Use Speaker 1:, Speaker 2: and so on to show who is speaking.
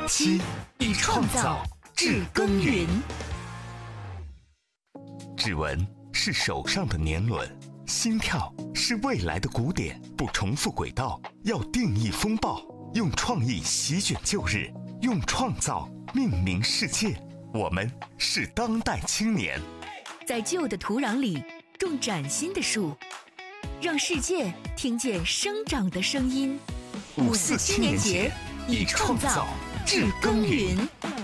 Speaker 1: 7以创造至耕耘。指纹是手上的年轮，心跳是未来的鼓点，不重复轨道，要定义风暴，用创意席卷旧日，用创造命名世界。我们是当代青年，
Speaker 2: 在旧的土壤里种崭新的树，让世界听见生长的声音。
Speaker 1: 5·4青年节以创造至耕耘。